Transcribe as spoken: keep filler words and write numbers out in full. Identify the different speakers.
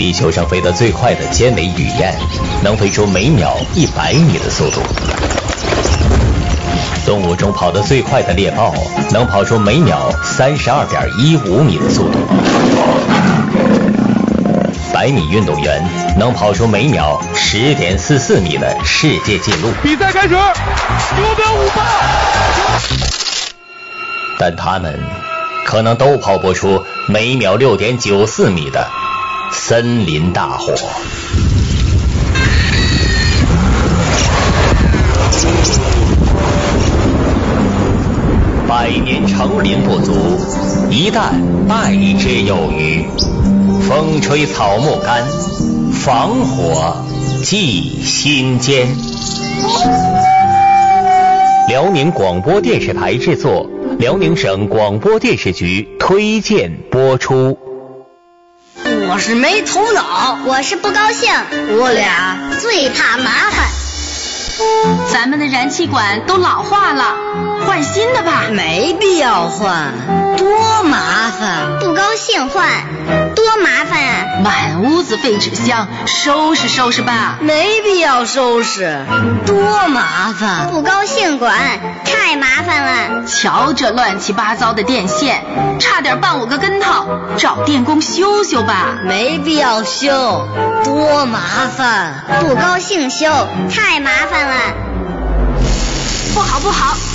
Speaker 1: 地球上飞得最快的尖尾雨燕，能飞出每秒一百米的速度。动物中跑得最快的猎豹，能跑出每秒三十二点一五米的速度。百米运动员能跑出每秒十点四四米的世界纪录。
Speaker 2: 比赛开始，九秒五八。
Speaker 1: 但他们可能都跑不出每秒六点九四米的森林大火。百年成林不足，一旦败之有余。风吹草木干，防火祭心间。辽宁广播电视台制作，辽宁省广播电视局推荐播出。
Speaker 3: 我是没头脑，
Speaker 4: 我是不高兴，
Speaker 3: 我俩
Speaker 4: 最怕麻烦。
Speaker 5: 咱们的燃气管都老化了，换新的吧。
Speaker 3: 没必要换，多麻烦。
Speaker 4: 不高兴换，多麻烦啊！
Speaker 5: 满屋子废纸箱，收拾收拾吧。
Speaker 3: 没必要收拾，多麻烦。
Speaker 4: 不高兴管，太麻烦了。
Speaker 5: 瞧这乱七八糟的电线，差点绊我个跟头，找电工修修吧。
Speaker 3: 没必要修，多麻烦。
Speaker 4: 不高兴修，太麻烦了。
Speaker 5: 不好不好，